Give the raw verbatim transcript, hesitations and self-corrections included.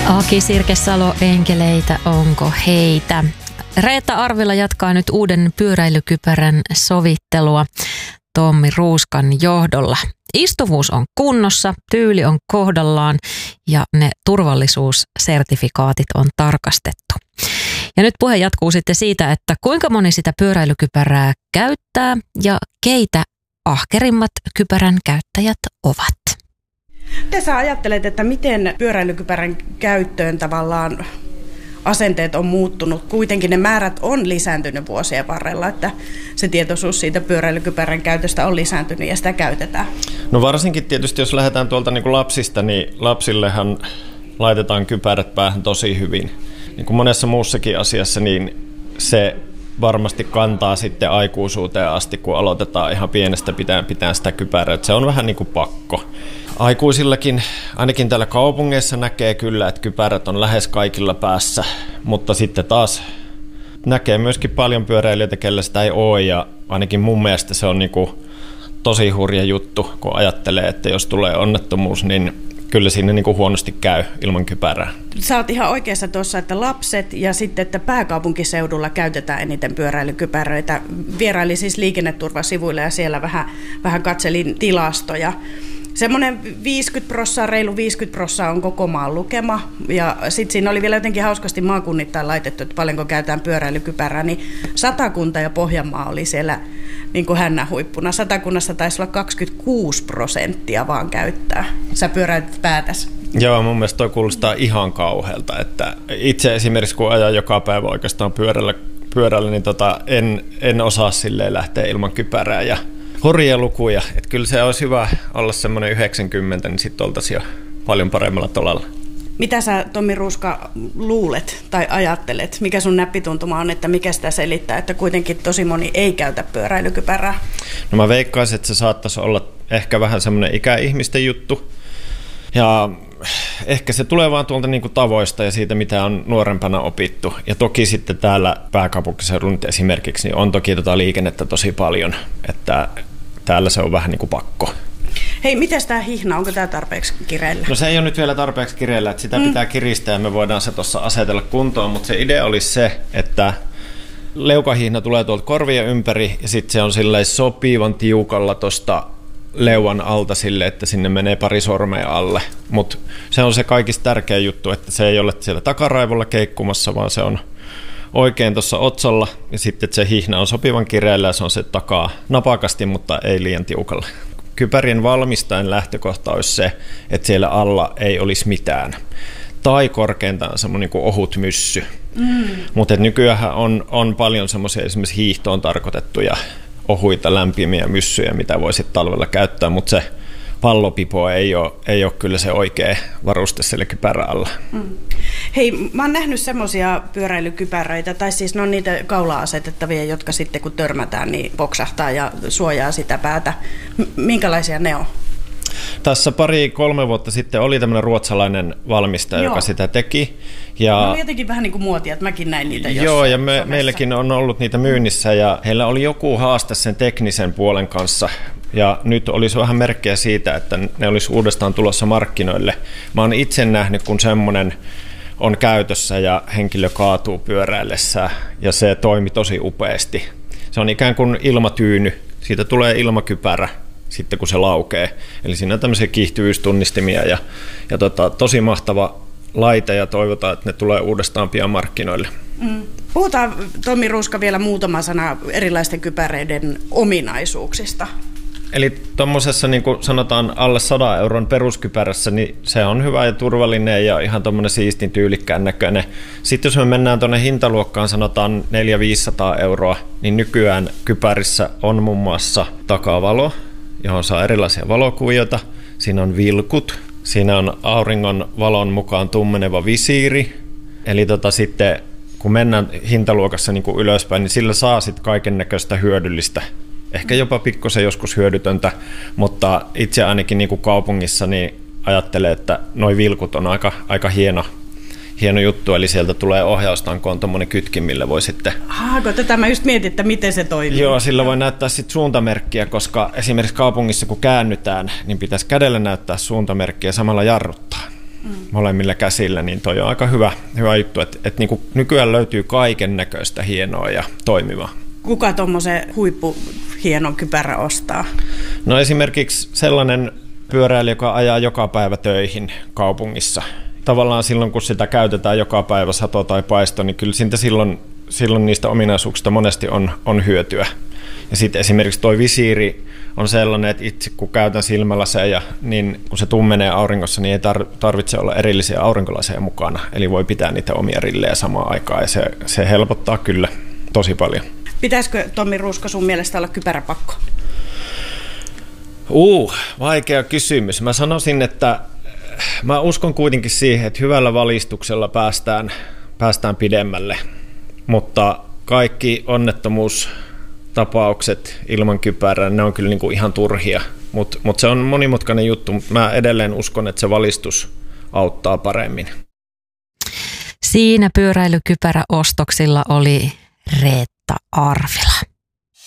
Aki Sirkesalo, enkeleitä, onko heitä? Reetta Arvila jatkaa nyt uuden pyöräilykypärän sovittelua Tommi Ruuskan johdolla. Istuvuus on kunnossa, tyyli on kohdallaan ja ne turvallisuussertifikaatit on tarkastettu. Ja nyt puhe jatkuu sitten siitä, että kuinka moni sitä pyöräilykypärää käyttää ja keitä ahkerimmat kypärän käyttäjät ovat. Miten sä ajattelet, että miten pyöräilykypärän käyttöön tavallaan asenteet on muuttunut? Kuitenkin ne määrät on lisääntynyt vuosien varrella, että se tietoisuus siitä pyöräilykypärän käytöstä on lisääntynyt ja sitä käytetään. No varsinkin tietysti, jos lähdetään tuolta niin kuin lapsista, niin lapsillehan laitetaan kypärät päähän tosi hyvin. Niin kuin monessa muussakin asiassa, niin se varmasti kantaa sitten aikuisuuteen asti, kun aloitetaan ihan pienestä pitäen pitää sitä kypärää. Se on vähän niin kuin pakko. Aikuisillakin, ainakin täällä kaupungeissa näkee kyllä, että kypärät on lähes kaikilla päässä, mutta sitten taas näkee myöskin paljon pyöräilijöitä, kellä sitä ei ole, ja ainakin mun mielestä se on niin kuin tosi hurja juttu, kun ajattelee, että jos tulee onnettomuus, niin kyllä siinä niin kuin huonosti käy ilman kypärää. Sä oot ihan oikeassa tuossa, että lapset ja sitten, että pääkaupunkiseudulla käytetään eniten pyöräilykypäröitä. Vierailin siis liikenneturvasivuille ja siellä vähän, vähän katselin tilastoja. Semmoinen viisikymmentä prosenttia, reilu viisikymmentä prosenttia on koko maan lukema. Ja sitten siinä oli vielä jotenkin hauskasti maakunnittain laitettu, että paljonko käytetään pyöräilykypärää. Niin Satakunta ja Pohjanmaa oli siellä niin kuin hännänhuippuna. Satakunnassa taisi olla kaksikymmentäkuusi prosenttia vaan käyttää. Sä pyöräilet päätäsi. Joo, mun mielestä toi kuulostaa ihan kauhealta. Että itse esimerkiksi kun ajan joka päivä oikeastaan pyörällä, pyörällä niin tota, en, en osaa silleen lähteä ilman kypärää. Ja hurjia lukuja. Että kyllä se olisi hyvä olla semmoinen yhdeksänkymmentä, niin sitten oltaisiin jo paljon paremmalla tolalla. Mitä sä, Tommi Ruuska, luulet tai ajattelet? Mikä sun näppituntuma on, että mikä sitä selittää, että kuitenkin tosi moni ei käytä pyöräilykypärää? No mä veikkaisin, että se saattaisi olla ehkä vähän semmoinen ikäihmisten juttu. Ja ehkä se tulee vaan tuolta niinku tavoista ja siitä, mitä on nuorempana opittu. Ja toki sitten täällä pääkaupunkiseudulla esimerkiksi niin on toki tota liikennettä tosi paljon, että täällä se on vähän niin kuin pakko. Hei, miten tämä hihna? Onko tämä tarpeeksi kireellä? No se ei ole nyt vielä tarpeeksi kireellä, että sitä mm. pitää kiristää ja me voidaan se tuossa asetella kuntoon, mutta se idea olisi se, että leukahihna tulee tuolta korvien ympäri ja sitten se on silleen sopivan tiukalla tuosta leuan alta sille, että sinne menee pari sormea alle. Mutta se on se kaikista tärkein juttu, että se ei ole siellä takaraivolla keikkumassa, vaan se on oikein tuossa otsalla ja sitten se hihna on sopivan kireellä ja se on se takaa napakasti, mutta ei liian tiukalla. Kypärien valmistajan lähtökohta olisi se, että siellä alla ei olisi mitään. Tai korkeintaan semmoinen niin ohut myssy. Mm. Mutta nykyään on, on paljon semmoisia esimerkiksi hiihtoon tarkoitettuja ohuita lämpimiä myssyjä, mitä voi sitten talvella käyttää, mutta se pallopipo ei ole, ei ole kyllä se oikea varuste sille kypärän alla. Mm. Hei, mä oon nähnyt semmoisia pyöräilykypäröitä, tai siis ne on niitä kaulaa asetettavia, jotka sitten kun törmätään, niin poksahtaa ja suojaa sitä päätä. Minkälaisia ne on? Tässä pari-kolme vuotta sitten oli tämmöinen ruotsalainen valmistaja, Joo. joka sitä teki. Ja no oli jotenkin vähän niin kuin muotia, että mäkin näin niitä jossain. Joo, ja me, meilläkin on ollut niitä myynnissä, ja heillä oli joku haaste sen teknisen puolen kanssa. Ja nyt olisi vähän merkkejä siitä, että ne olisi uudestaan tulossa markkinoille. Mä oon itse nähnyt, kun semmoinen on käytössä ja henkilö kaatuu pyöräillessään, ja se toimi tosi upeasti. Se on ikään kuin ilmatyyny, siitä tulee ilmakypärä sitten kun se laukee. Eli siinä on tämmöisiä kiihtyvyystunnistimia ja, ja tota, tosi mahtava laite ja toivotaan, että ne tulee uudestaan pian markkinoille. Mm. Puhutaan, Tommi Ruuska, vielä muutama sana erilaisten kypäreiden ominaisuuksista. Eli tuommoisessa, niin kuin sanotaan, alle sadan euron peruskypärässä, niin se on hyvä ja turvallinen ja ihan tuommoinen siistin tyylikkään näköinen. Sitten jos me mennään tuonne hintaluokkaan, sanotaan neljäsataa viisisataa euroa, niin nykyään kypärissä on muun muassa takavalo, johon saa erilaisia valokuvioita. Siinä on vilkut, siinä on auringon valon mukaan tummeneva visiiri. Eli tota sitten, kun mennään hintaluokassa niin kuin ylöspäin, niin sillä saa sitten kaiken näköistä hyödyllistä. Ehkä jopa pikkusen joskus hyödytöntä, mutta itse ainakin niin kuin kaupungissa niin ajattelen, että noi vilkut on aika, aika hieno, hieno juttu. Eli sieltä tulee ohjaustankoon tuommoinen kytkin, millä voi sitten... Haako, tätä mä just mietin, että miten se toimii. Joo, sillä voi näyttää sitten suuntamerkkiä, koska esimerkiksi kaupungissa kun käännytään, niin pitäisi kädellä näyttää suuntamerkkiä ja samalla jarruttaa. mm. molemmilla käsillä, niin toi on aika hyvä, hyvä juttu, että et niinku nykyään löytyy kaiken näköistä hienoa ja toimivaa. Kuka tuommoisen huippuhienon kypärä ostaa? No esimerkiksi sellainen pyöräilijä, joka ajaa joka päivä töihin kaupungissa. Tavallaan silloin, kun sitä käytetään joka päivä sato tai paisto, niin kyllä siitä silloin, silloin niistä ominaisuuksista monesti on, on hyötyä. Ja sitten esimerkiksi tuo visiiri on sellainen, että itse kun käytän silmälaseja, niin kun se tummenee auringossa, niin ei tarvitse olla erillisiä aurinkolaseja mukana. Eli voi pitää niitä omia rillejä samaan aikaan ja se, se helpottaa kyllä tosi paljon. Pitäisikö, Tommi Ruuska, sun mielestä olla kypäräpakko? Uh, vaikea kysymys. Mä sanoisin, että mä uskon kuitenkin siihen, että hyvällä valistuksella päästään, päästään pidemmälle, mutta kaikki onnettomuustapaukset ilman kypärää, ne on kyllä niin kuin ihan turhia, mutta mut se on monimutkainen juttu, mutta mä edelleen uskon, että se valistus auttaa paremmin. Siinä pyöräilykypäräostoksilla oli Reetta Arvila.